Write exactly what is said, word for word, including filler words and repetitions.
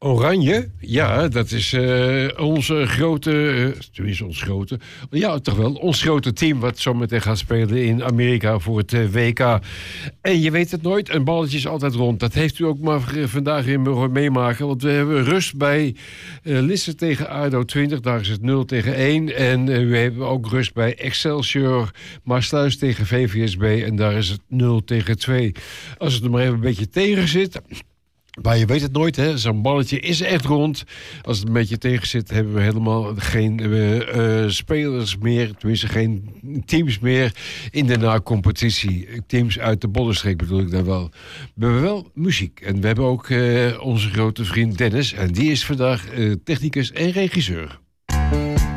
Oranje, ja, dat is uh, onze grote, uh, tenminste ons grote, ja toch wel, ons grote team wat zometeen gaat spelen in Amerika voor het uh, W K. En je weet het nooit, een balletje is altijd rond. Dat heeft u ook maar vandaag in mogen meemaken, want we hebben rust bij uh, Lisse tegen A D O twintig, daar is het nul tegen één. En uh, we hebben ook rust bij Excelsior Maassluis tegen V V S B en daar is het nul tegen twee. Als het er maar even een beetje tegen zit... Maar je weet het nooit, hè? Zo'n balletje is echt rond. Als het een beetje tegen zit, hebben we helemaal geen uh, uh, spelers meer. Tenminste, geen teams meer in de na-competitie. Teams uit de Bollenstreek bedoel ik dan wel. We hebben wel muziek. En we hebben ook uh, onze grote vriend Dennis. En die is vandaag uh, technicus en regisseur.